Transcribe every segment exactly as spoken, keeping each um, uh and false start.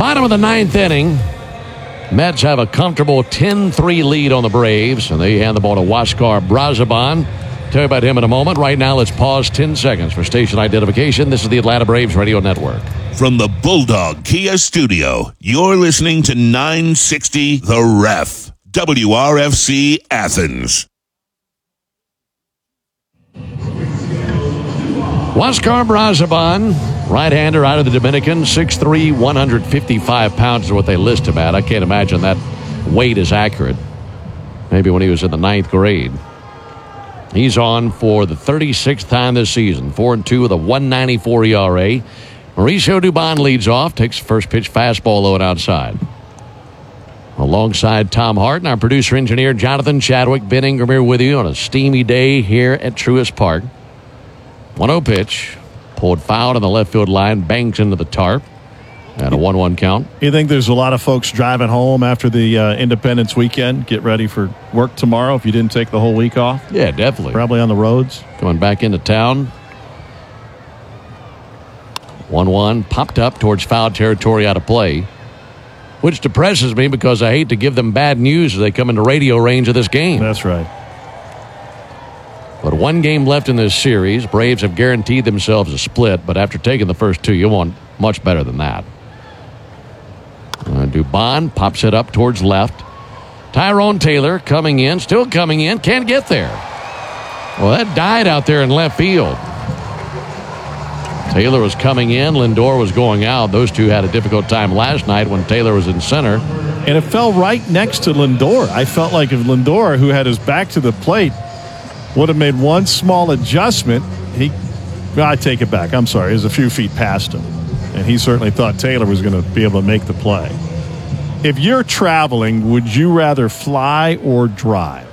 Bottom of the ninth inning. Mets have a comfortable ten three lead on the Braves, and they hand the ball to Huascar Brazoban. Tell you about him in a moment. Right now, let's pause ten seconds for station identification. This is the Atlanta Braves Radio Network. From the Bulldog Kia Studio, you're listening to nine sixty The Ref, W R F C Athens. Huascar Brazoban, right-hander out of the Dominican, six three, one hundred fifty-five pounds is what they list him at. I can't imagine that weight is accurate. Maybe when he was in the ninth grade. He's on for the thirty-sixth time this season, four and two with a one ninety-four E R A. Mauricio Dubon leads off, takes first pitch fastball low and outside. Alongside Tom Hart and our producer-engineer Jonathan Chadwick, Ben Ingram here with you on a steamy day here at Truist Park. one oh pitch, pulled foul on the left field line, bangs into the tarp, and a one one count. You think there's a lot of folks driving home after the uh, Independence weekend, get ready for work tomorrow if you didn't take the whole week off? Yeah, definitely. Probably on the roads. Going back into town. one one, popped up towards foul territory out of play, which depresses me because I hate to give them bad news as they come into radio range of this game. That's right. But one game left in this series. Braves have guaranteed themselves a split, but after taking the first two, you want much better than that. Uh, Dubon pops it up towards left. Tyrone Taylor coming in, still coming in, can't get there. Well, that died out there in left field. Taylor was coming in, Lindor was going out. Those two had a difficult time last night when Taylor was in center. And it fell right next to Lindor. I felt like if Lindor, who had his back to the plate, would have made one small adjustment, he, well, I take it back. I'm sorry. He was a few feet past him. And he certainly thought Taylor was going to be able to make the play. If you're traveling, would you rather fly or drive?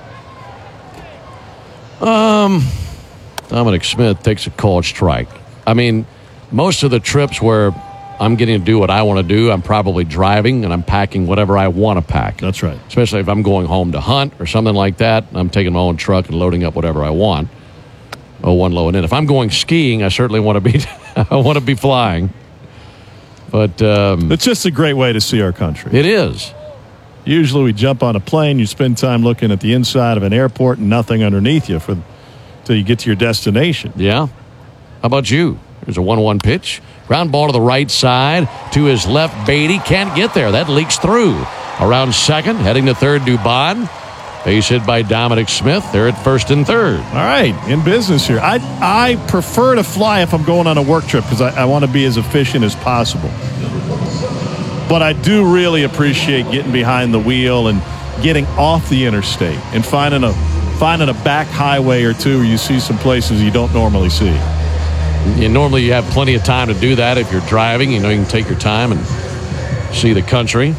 Um, Dominic Smith takes a called strike. I mean, most of the trips where I'm getting to do what I want to do, I'm probably driving and I'm packing whatever I want to pack. That's right. Especially if I'm going home to hunt or something like that. I'm taking my own truck and loading up whatever I want. Oh, one low and in. If I'm going skiing, I certainly want to be I want to be flying. But um, it's just a great way to see our country. It is. Usually we jump on a plane, you spend time looking at the inside of an airport and nothing underneath you for till you get to your destination. Yeah. How about you? There's a one one pitch. Ground ball to the right side. To his left, Beatty. Can't get there. That leaks through. Around second, heading to third, Dubon. Base hit by Dominic Smith. They're at first and third. All right, in business here. I I prefer to fly if I'm going on a work trip because I, I want to be as efficient as possible. But I do really appreciate getting behind the wheel and getting off the interstate and finding a finding a back highway or two where you see some places you don't normally see. And normally you have plenty of time to do that if you're driving. You know, you can take your time and see the country.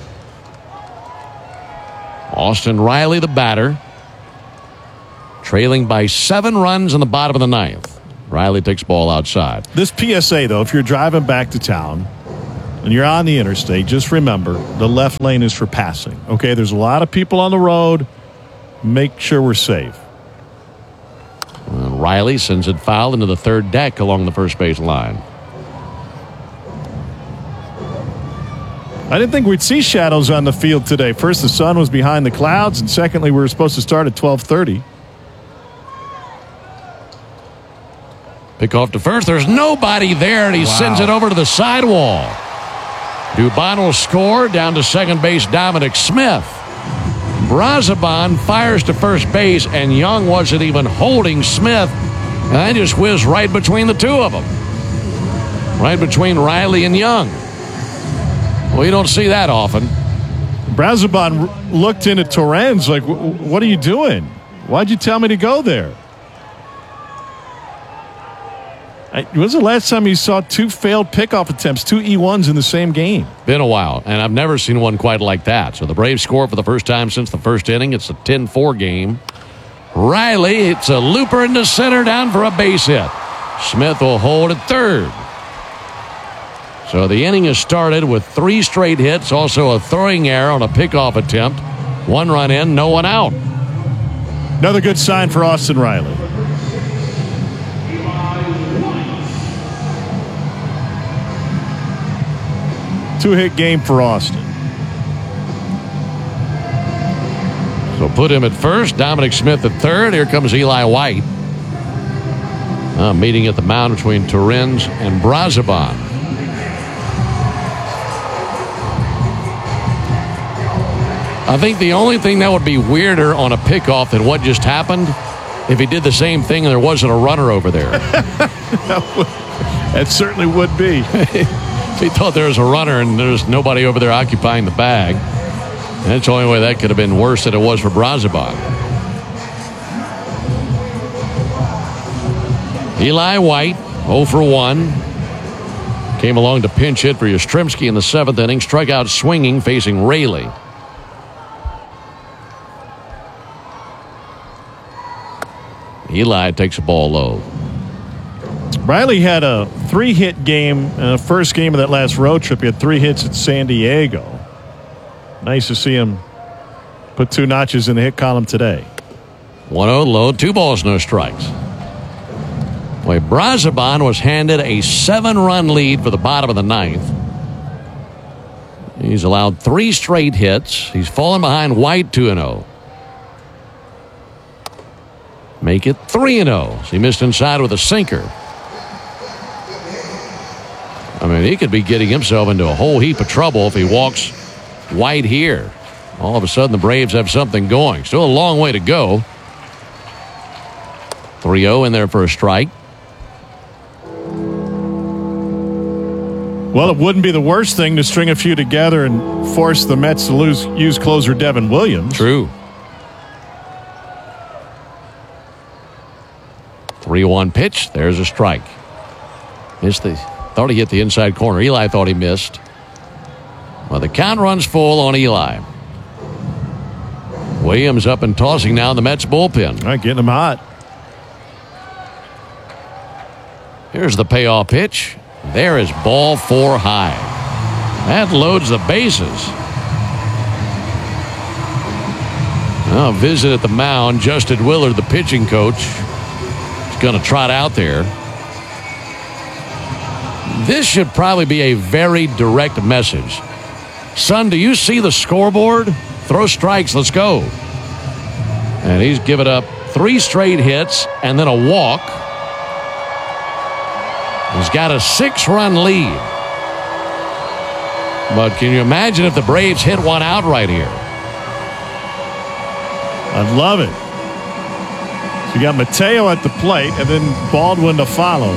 Austin Riley, the batter, trailing by seven runs in the bottom of the ninth. Riley takes ball outside. This P S A, though, if you're driving back to town and you're on the interstate, just remember the left lane is for passing. Okay, there's a lot of people on the road. Make sure we're safe. And Riley sends it foul into the third deck along the first base line. I didn't think we'd see shadows on the field today. First, the sun was behind the clouds, and secondly, we were supposed to start at twelve thirty. Pick off to first. There's nobody there, and he wow. sends it over to the sidewall. Dubon will score. Down to second base, Dominic Smith. Brazoban fires to first base, and Young wasn't even holding Smith, and they just whizzed right between the two of them. Right between Riley and Young. Well, you don't see that often. Brazoban looked in at Torrens like, what are you doing? Why'd you tell me to go there? When was the last time you saw two failed pickoff attempts, two E ones in the same game? Been a while, and I've never seen one quite like that. So the Braves score for the first time since the first inning. It's a ten four game. Riley, it's a looper into center, down for a base hit. Smith will hold at third. So the inning has started with three straight hits, also a throwing error on a pickoff attempt. One run in, no one out. Another good sign for Austin Riley. two-hit game for Austin. So put him at first, Dominic Smith at third. Here comes Eli White. Uh, meeting at the mound between Torrens and Brazoban. I think the only thing that would be weirder on a pickoff than what just happened if he did the same thing and there wasn't a runner over there. That certainly would be. If he thought there was a runner and there's nobody over there occupying the bag. And that's the only way that could have been worse than it was for Brazoban. Eli White, oh for one. Came along to pinch hit for Yastrzemski in the seventh inning. Struck out swinging, facing Raley. Eli takes a ball low. Riley had a three-hit game in the first game of that last road trip. He had three hits at San Diego. Nice to see him put two notches in the hit column today. one oh low, two balls, no strikes. Boy, Brazoban was handed a seven-run lead for the bottom of the ninth. He's allowed three straight hits. He's fallen behind White two and oh. Make it three and oh. So he missed inside with a sinker. I mean, he could be getting himself into a whole heap of trouble if he walks White here. All of a sudden, the Braves have something going. Still a long way to go. three oh in there for a strike. Well, it wouldn't be the worst thing to string a few together and force the Mets to lose, use closer Devin Williams. True. three one pitch. There's a strike. Missed the, thought he hit the inside corner. Eli thought he missed. Well, the count runs full on Eli. Williams up and tossing now in the Mets bullpen. All right, getting him hot. Here's the payoff pitch. There is ball four high. That loads the bases. Now, visit at the mound. Justin Willard, the pitching coach, is going to trot out there. This should probably be a very direct message. Son, do you see the scoreboard? Throw strikes. Let's go. And he's given up three straight hits and then a walk. He's got a six-run lead. But can you imagine if the Braves hit one out right here? I'd love it. So you got Mateo at the plate and then Baldwin to follow.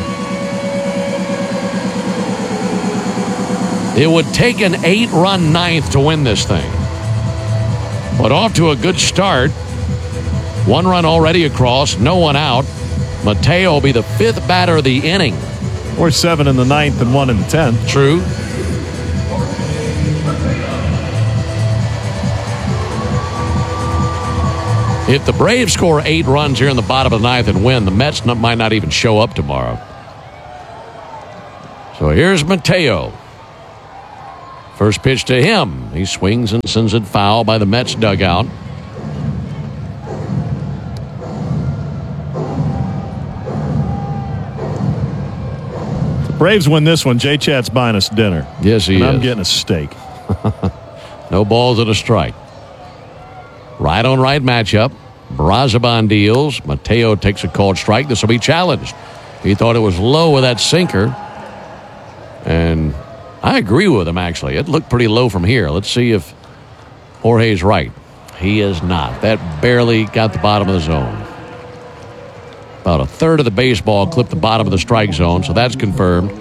It would take an eight-run ninth to win this thing. But off to a good start. One run already across, no one out. Mateo will be the fifth batter of the inning. Or seven in the ninth and one in the tenth. True. If the Braves score eight runs here in the bottom of the ninth and win, the Mets not, might not even show up tomorrow. So here's Mateo. First pitch to him. He swings and sends it foul by the Mets dugout. Braves win this one. Jay Chat's buying us dinner. Yes, he and is. I'm getting a steak. No balls and a strike. Right on right matchup. Brazoban deals. Mateo takes a called strike. This will be challenged. He thought it was low with that sinker. And I agree with him, actually. It looked pretty low from here. Let's see if Jorge's right. He is not. That barely got the bottom of the zone. About a third of the baseball clipped the bottom of the strike zone, so that's confirmed.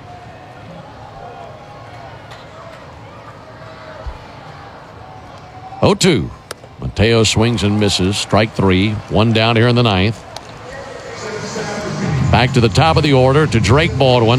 oh two. Mateo swings and misses. Strike three. One down here in the ninth. Back to the top of the order to Drake Baldwin.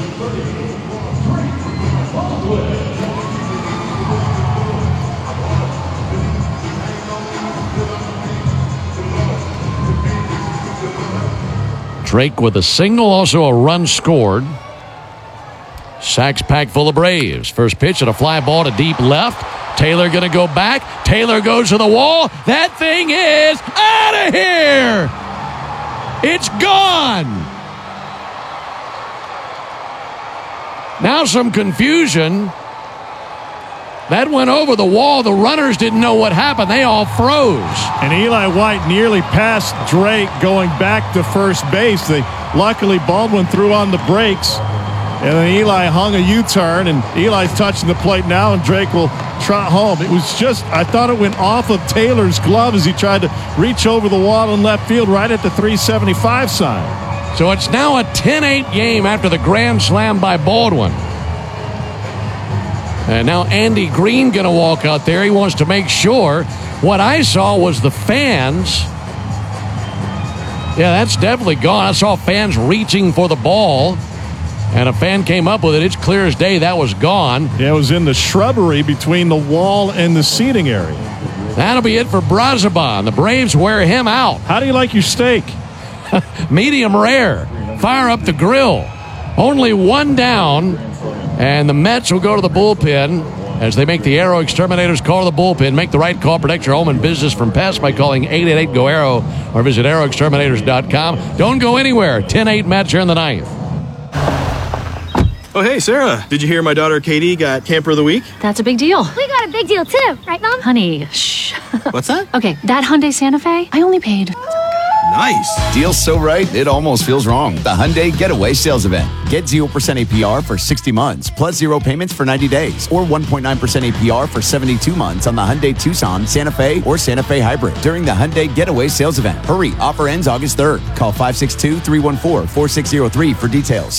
Drake with a single, also a run scored. Sacks packed full of Braves. First pitch and a fly ball to deep left. Taylor going to go back. Taylor goes to the wall. That thing is out of here. It's gone. Now some confusion That went over the wall. The runners didn't know what happened. They all froze. And Eli White nearly passed Drake going back to first base. They, luckily, Baldwin threw on the brakes. And then Eli hung a U-turn, and Eli's touching the plate now, and Drake will trot home. It was just, I thought it went off of Taylor's glove as he tried to reach over the wall in left field right at the three seventy-five sign. So it's now a ten eight game after the grand slam by Baldwin. And now Andy Green going to walk out there. He wants to make sure. What I saw was the fans. Yeah, that's definitely gone. I saw fans reaching for the ball. And a fan came up with it. It's clear as day that was gone. Yeah, it was in the shrubbery between the wall and the seating area. That'll be it for Brazoban. The Braves wear him out. How do you like your steak? Medium rare. Fire up the grill. Only one down. And the Mets will go to the bullpen as they make the Aero Exterminators call to the bullpen. Make the right call. Protect your home and business from pests by calling eight eight eight, G O, ARROW or visit aero exterminators dot com. Don't go anywhere. ten eight Mets here in the ninth. Oh, hey, Sarah. Did you hear my daughter Katie got Camper of the Week? That's a big deal. We got a big deal, too. Right, Mom? Honey, shh. What's that? Okay, that Hyundai Santa Fe, I only paid. Nice. Deal's so right, it almost feels wrong. The Hyundai Getaway Sales Event. Get zero percent A P R for sixty months, plus zero payments for ninety days, or one point nine percent A P R for seventy-two months on the Hyundai Tucson, Santa Fe, or Santa Fe Hybrid during the Hyundai Getaway Sales Event. Hurry, offer ends August third. Call five six two, three one four, four six zero three for details.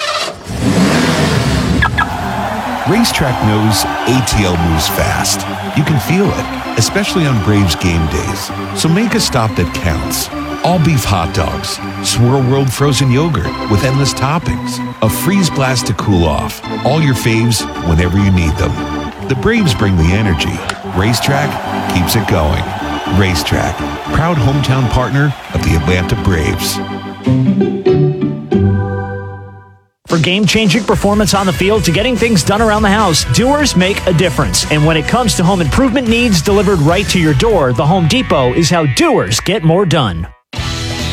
Racetrack knows A T L moves fast. You can feel it, especially on Braves game days. So make a stop that counts. All beef hot dogs, Swirl World frozen yogurt with endless toppings, a freeze blast to cool off. All your faves whenever you need them. The Braves bring the energy. Racetrack keeps it going. Racetrack, proud hometown partner of the Atlanta Braves. For game-changing performance on the field to getting things done around the house, doers make a difference. And when it comes to home improvement needs delivered right to your door, the Home Depot is how doers get more done.